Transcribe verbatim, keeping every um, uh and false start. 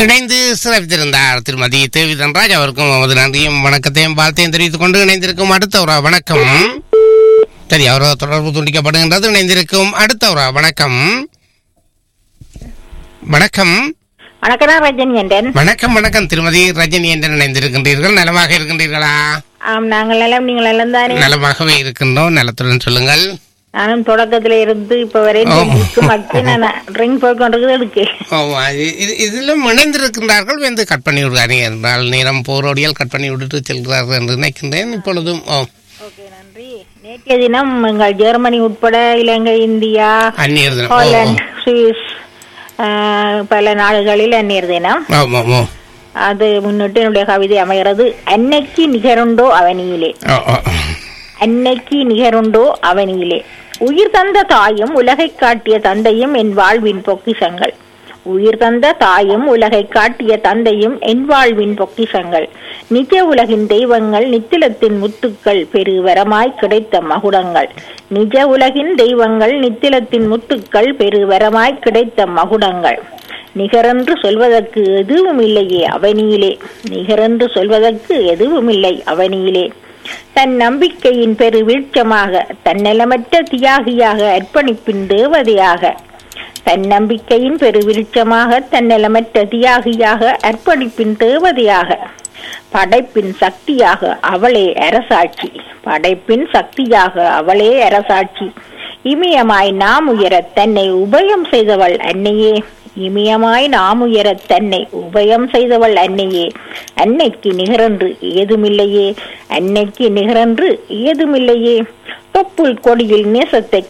இணைந்து சிறப்பித்திருந்தார் திருமதி தேவி தன்ராஜ். அவருக்கும் நமது நன்றியும் வணக்கத்தையும் வாழ்த்தையும் தெரிவித்துக் கொண்டு இணைந்திருக்கும் அடுத்த ஒரு வணக்கம். சரி, அவரோ தொடர்பு துண்டிக்கப்படுகின்றது. இணைந்திருக்கும் அடுத்த ஒரு வணக்கம். வணக்கம் வணக்கம் ரஜினி என்றன். வணக்கம் வணக்கம் திருமதி ரஜினி என்று இணைந்திருக்கின்றீர்கள். நலமாக இருக்கின்றீர்களா? ஆம், நாங்கள் நலம். நீங்கள் நலம் தானே? நலமாகவே இருக்கின்றோம். நலத்துடன் சொல்லுங்கள். நானும் தொடக்கத்துல இருந்து இப்ப வரை ட்ரிங்க் போய் கொண்டிருக்கிறது எடுக்கு. இதிலும் இணைந்திருக்கின்றார்கள். வந்து கட் பண்ணி விடுறாங்க என்றால் நேரம் போரோடியால் கட் பண்ணி விட்டுட்டு செல்கிறார்கள் என்று நினைக்கின்றேன். இப்பொழுதும் ஓகே, நன்றி. நேற்றைய தினம் எங்கள் ஜெர்மனி உட்பட இலங்கை, இந்தியா, ஹாலந்து, சுவிஸ் பல நாடுகளில் அந்நியர் தினம். அது முன்னிட்டு என்னுடைய கவிதை அமைகிறது. அன்னைக்கு நிகருண்டோ அவனியிலே, அன்னைக்கு நிகருண்டோ அவனியிலே, உயிர் தந்த தாயும் உலகை காட்டிய தந்தையும் என் வாழ்வின் பொக்கிஷங்கள். உயிர் தந்த தாயும் உலகை காட்டிய தந்தையும் என் வாழ்வின் பொக்கிஷங்கள். நிஜ உலகின் தெய்வங்கள் நித்திலத்தின் முத்துக்கள் பெருவரமாய் கிடைத்த மகுடங்கள். நிஜ உலகின் தெய்வங்கள் நித்திலத்தின் முத்துக்கள் பெருவரமாய் கிடைத்த மகுடங்கள். நிகரென்று சொல்வதற்கு எதுவும் இல்லையே அவனியிலே, நிகரென்று சொல்வதற்கு எதுவும் இல்லை அவனியிலே. தன் நம்பிக்கையின் பெரு வீழ்ச்சமாக, தன்னலமற்ற தியாகியாக, அர்ப்பணிப்பின் தேவதையாக, தன் நம்பிக்கையின் பெரு வீழ்ச்சமாக, தன்னலமற்ற தியாகியாக, அர்ப்பணிப்பின் தேவதையாக, படைப்பின் சக்தியாக அவளே அரசாட்சி, படைப்பின் சக்தியாக அவளே அரசாட்சி. இமயமாய் நாம் உயர தன்னை உபயம் செய்தவள் அன்னையே, இமயமாய் நாம் உயர தன்னை உபயம் செய்தவள் அன்னையே. அன்னைக்கு நிகரென்று ஏதுமில்லையே, அன்னைக்கு நிகரென்று ஏதுமில்லையே. தொப்புள் கொடியில் நேசத்தை